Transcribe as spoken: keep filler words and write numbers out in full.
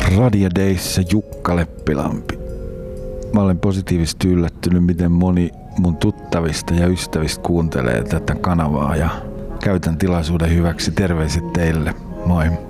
Radio Dayssä Jukka Leppilampi. Mä olen positiivisesti yllättynyt, miten moni mun tuttavista ja ystävistä kuuntelee tätä kanavaa ja käytän tilaisuuden hyväksi. Terveiset teille. Moi.